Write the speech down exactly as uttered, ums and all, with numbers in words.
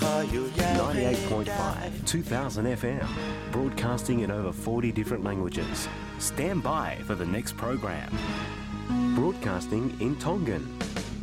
ninety-eight point five, two thousand F M, broadcasting in over forty different languages. Stand by for the next program. Broadcasting in Tongan.